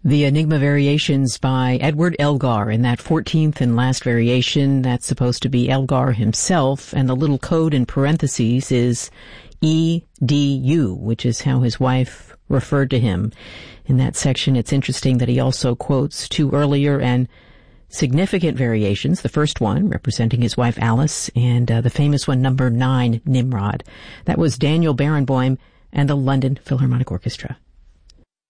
The Enigma Variations by Edward Elgar. In that 14th and last variation, that's supposed to be Elgar himself, and the little code in parentheses is EDU, which is how his wife referred to him. In that section, it's interesting that he also quotes two earlier and significant variations. The first one, representing his wife Alice, and the famous one, number 9, Nimrod. That was Daniel Barenboim and the London Philharmonic Orchestra.